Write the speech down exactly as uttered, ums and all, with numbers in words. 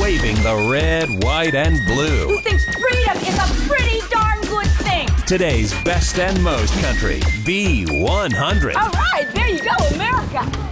waving the red, white, and blue. Who thinks freedom is a pretty darn good thing? Today's best and most country, B one hundred. All right, there you go, America.